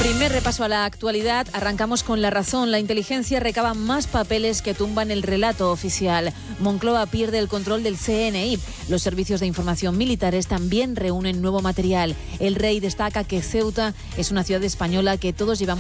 Primer repaso a la actualidad. Arrancamos con La Razón. La inteligencia recaba más papeles que tumban el relato oficial. Moncloa pierde el control del CNI. Los servicios de información militares también reúnen nuevo material. El Rey destaca que Ceuta es una ciudad española que todos llevamos